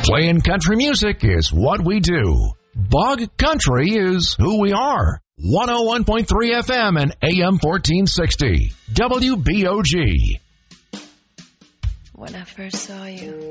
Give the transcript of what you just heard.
Playing country music is what we do. Bog Country is who we are. 101.3 FM and AM 1460. WBOG. When I first saw you,